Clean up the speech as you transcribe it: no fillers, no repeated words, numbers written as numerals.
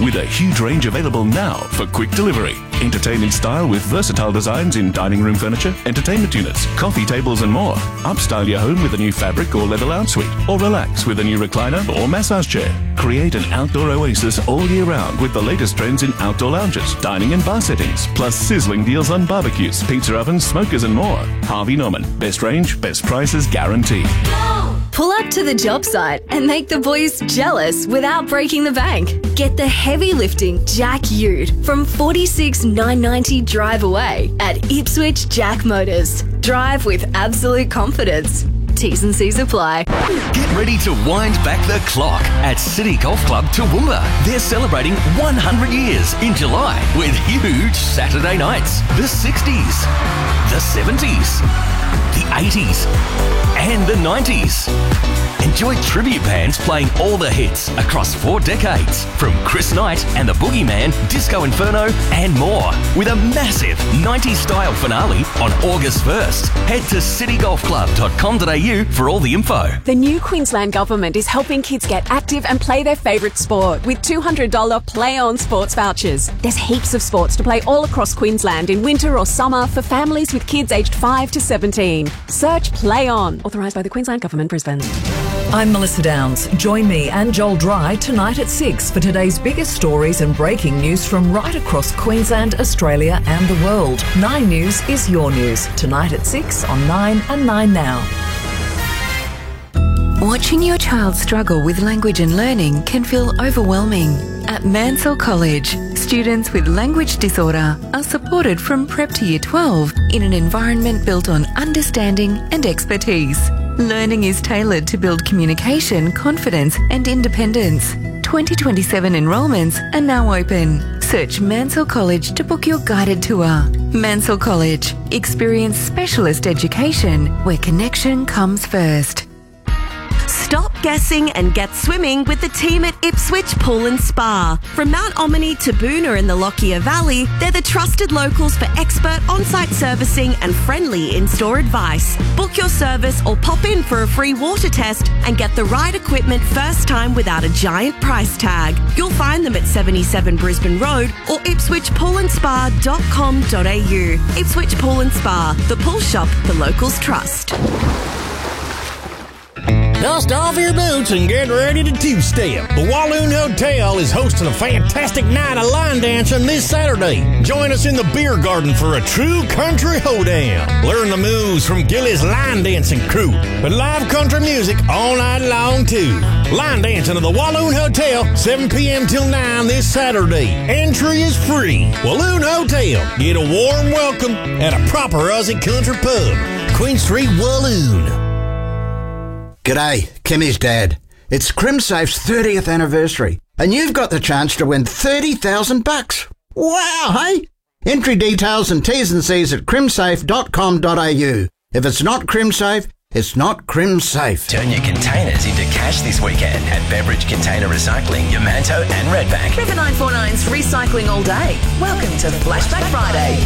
with a huge range available now for quick delivery. Entertain in style with versatile designs in dining room furniture, entertainment units, coffee tables and more. Upstyle your home with a new fabric or leather lounge suite, or relax with a new recliner or massage chair. Create an outdoor oasis all year round with the latest trends in outdoor lounges, dining and bar settings, plus sizzling deals on barbecues, pizza ovens, smokers and more. Harvey Norman. Best range, best prices guaranteed. Pull up to the job site and make the boys jealous without breaking the bank. Get the heavy lifting Jack Ute from $46,990 drive away at Ipswich Jack Motors. Drive with absolute confidence. T's and C's apply. Get ready to wind back the clock at City Golf Club Toowoomba. They're celebrating 100 years in July with huge Saturday nights. The 60s, the 70s, the 80s and the 90s. Enjoy tribute bands playing all the hits across 4 decades, from Chris Knight and the Boogeyman, Disco Inferno and more, with a massive 90s style finale on August 1st. Head to citygolfclub.com.au for all the info. The new Queensland Government is helping kids get active and play their favourite sport with $200 Play On sports vouchers. There's heaps of sports to play all across Queensland in winter or summer for families with kids aged 5 to 17. Search Play On. Authorised by the Queensland Government, Brisbane. I'm Melissa Downs. Join me and Joel Dry tonight at 6 for today's biggest stories and breaking news from right across Queensland, Australia and the world. 9 News is your news. Tonight at 6 on 9 and 9 Now. Watching your child struggle with language and learning can feel overwhelming. At Mansell College, students with language disorder are supported from prep to year 12 in an environment built on understanding and expertise. Learning is tailored to build communication, confidence and independence. 2027 enrolments are now open. Search Mansell College to book your guided tour. Mansell College. Experience specialist education where connection comes first. Stop guessing and get swimming with the team at Ipswich Pool and Spa. From Mount Omni to Boona in the Lockyer Valley, they're the trusted locals for expert on-site servicing and friendly in-store advice. Book your service or pop in for a free water test and get the right equipment first time without a giant price tag. You'll find them at 77 Brisbane Road or ipswichpoolandspa.com.au. Ipswich Pool and Spa, the pool shop the locals trust. Dust off your boots and get ready to two-step. The Walloon Hotel is hosting a fantastic night of line dancing this Saturday. Join us in the beer garden for a true country hoedown. Learn the moves from Gilly's line dancing crew with live country music all night long too. Line dancing at the Walloon Hotel, 7 p.m. till 9 this Saturday. Entry is free. Walloon Hotel. Get a warm welcome at a proper Aussie country pub. Queen Street, Walloon. G'day, Kimmy's dad. It's CrimSafe's 30th anniversary, and you've got the chance to win $30,000. Wow, hey? Entry details and T's and C's at crimsafe.com.au. If it's not CrimSafe, it's not CrimSafe. Turn your containers into cash this weekend at Beveridge Container Recycling, Yamanto and Redbank. River 949's recycling all day. Welcome to Flashback Friday.